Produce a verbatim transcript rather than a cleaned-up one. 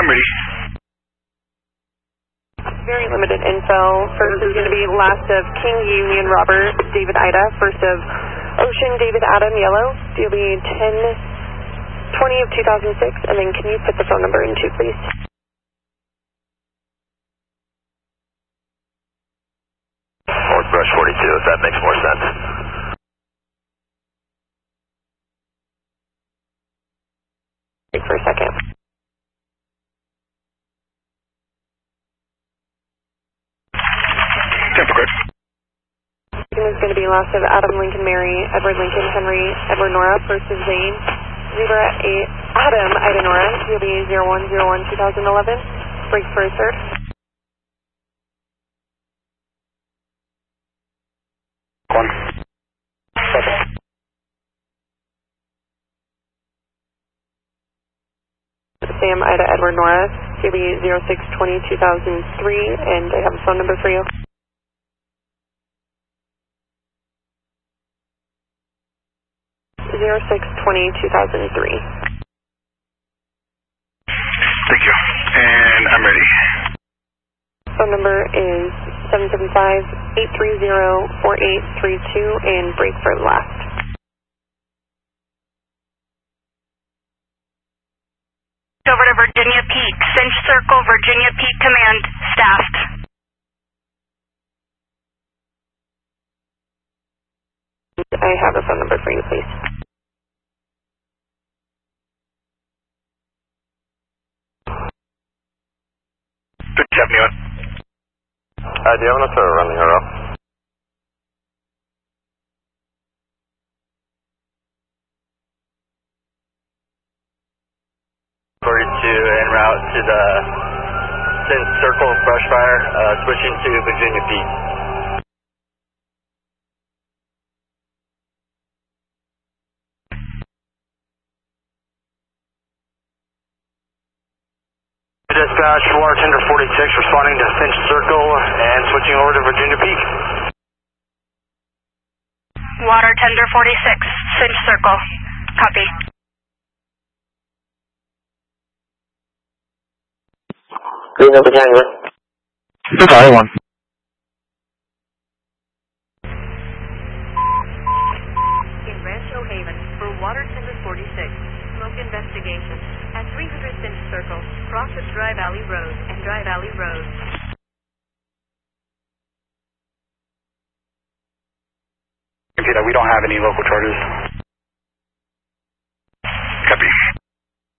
I'm ready. Very limited info. First is going to be last of King Union Robert, David Ida. First of Ocean, David Adam, yellow. D O B ten twenty of two thousand six. And then can you put the phone number in too, please? Fort Brush forty-two, if that makes more sense. Wait for a second. Tampa Grid. Second is going to be last of Adam Lincoln Mary, Edward Lincoln Henry, Edward Nora. First of Zane, Zebra eight, Adam Ida Nora, D O B zero one zero one two thousand eleven. Break for a third. One. Sam Ida Edward Nora, D O B zero six twenty two thousand three, and I have a phone number for you. zero six twenty two thousand three. Thank you. And I'm ready. Phone number is seven seven five, eight three zero, four eight three two, and break for the last. Over to Virginia Peak, Cinch Circle, Virginia Peak Command, staffed. I have a phone number for you, please. Good job, Neil. Uh, do you have enough to run the hero? forty-two en route to the Cinch Circle brush fire, uh, switching to Virginia Peak. Dispatch, Water Tender forty-six, responding to Cinch Circle and switching over to Virginia Peak. Water Tender forty-six, Cinch Circle. Copy. Green number January. That's all I want. In Rancho Haven for Water Tender forty-six, smoke investigation at three hundred Cinch Circle, cross at Dry Valley Road and Dry Valley Road. We don't have any local charges.